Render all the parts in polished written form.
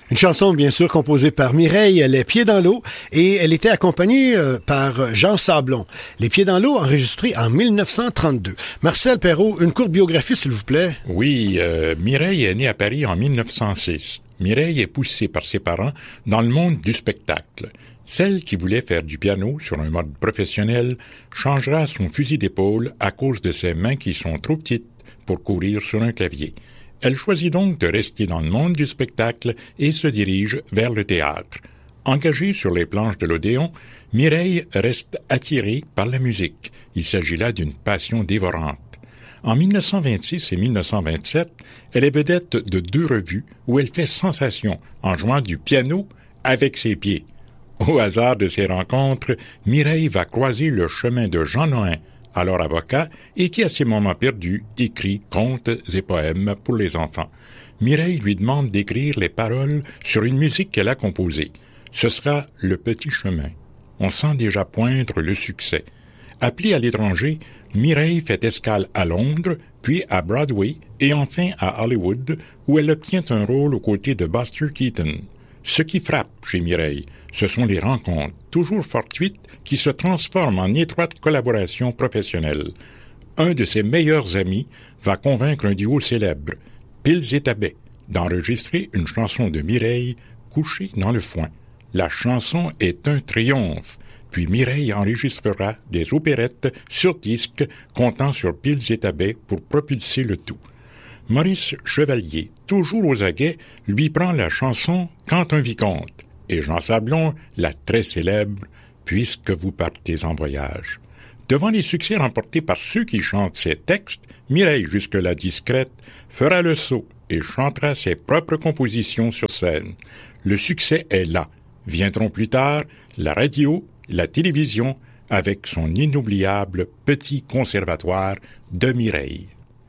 Une chanson, bien sûr, composée par Mireille, Les Pieds dans l'eau, et elle était accompagnée par Jean Sablon. Les Pieds dans l'eau, enregistré en 1932. Marcel Perrault, une courte biographie, s'il vous plaît. Oui, Mireille est née à Paris en 1906. Mireille est poussée par ses parents dans le monde du spectacle. Celle qui voulait faire du piano sur un mode professionnel changera son fusil d'épaule à cause de ses mains qui sont trop petites pour courir sur un clavier. Elle choisit donc de rester dans le monde du spectacle et se dirige vers le théâtre. Engagée sur les planches de l'Odéon, Mireille reste attirée par la musique. Il s'agit là d'une passion dévorante. En 1926 et 1927, elle est vedette de 2 revues où elle fait sensation en jouant du piano avec ses pieds. Au hasard de ces rencontres, Mireille va croiser le chemin de Jean Nohain, alors avocat, et qui, à ses moments perdus, écrit contes et poèmes pour les enfants. Mireille lui demande d'écrire les paroles sur une musique qu'elle a composée. Ce sera Le Petit Chemin. On sent déjà poindre le succès. Appelée à l'étranger, Mireille fait escale à Londres, puis à Broadway et enfin à Hollywood, où elle obtient un rôle aux côtés de Buster Keaton. Ce qui frappe chez Mireille, ce sont les rencontres, toujours fortuites, qui se transforment en étroite collaboration professionnelle. Un de ses meilleurs amis va convaincre un duo célèbre, Pils et Tabet, d'enregistrer une chanson de Mireille, Couchée dans le foin. La chanson est un triomphe. Puis Mireille enregistrera des opérettes sur disque comptant sur Pils et Tabet pour propulser le tout. Maurice Chevalier, toujours aux aguets, lui prend la chanson Quand un vicomte et Jean Sablon, la très célèbre Puisque vous partez en voyage. Devant les succès remportés par ceux qui chantent ces textes, Mireille, jusque-là discrète, fera le saut et chantera ses propres compositions sur scène. Le succès est là. Viendront plus tard la radio, la télévision, avec son inoubliable Petit Conservatoire de Mireille.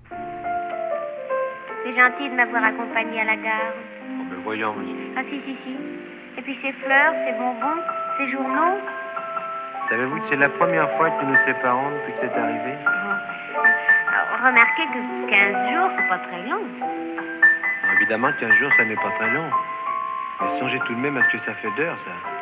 C'est gentil de m'avoir accompagné à la gare. Oh, mais voyons, monsieur. Ah, si. Et puis ces fleurs, ces bonbons, ces journaux. Savez-vous que c'est la première fois que nous nous séparons depuis que c'est arrivé? Alors, remarquez que 15 jours, c'est pas très long. Alors, évidemment, 15 jours, ça n'est pas très long. Mais songez tout de même à ce que ça fait d'heures, ça.